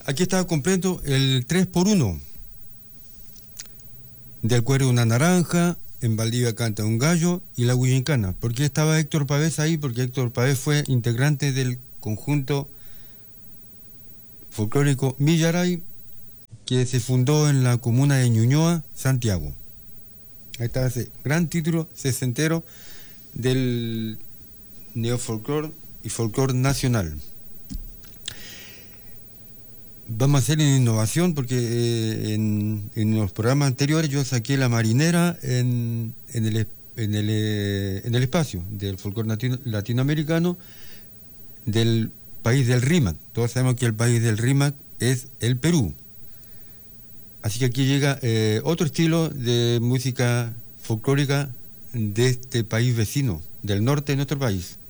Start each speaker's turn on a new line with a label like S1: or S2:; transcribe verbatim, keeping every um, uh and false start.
S1: Aquí estaba completo el tres por uno. Del cuero una naranja, en Valdivia canta un gallo y la Huillincana. ¿Por qué estaba Héctor Pavés ahí? Porque Héctor Pavés fue integrante del conjunto folclórico Millaray, que se fundó en la comuna de Ñuñoa, Santiago. Ahí está ese gran título sesentero del neofolclor y folclor nacional. Vamos a hacer en innovación porque eh, en, en los programas anteriores yo saqué la marinera en, en, el, en, el, eh, en el espacio del folclor latino, latinoamericano del país del RIMAC. Todos sabemos que el país del RIMAC es el Perú. Así que aquí llega eh, otro estilo de música folclórica de este país vecino, del norte de nuestro país.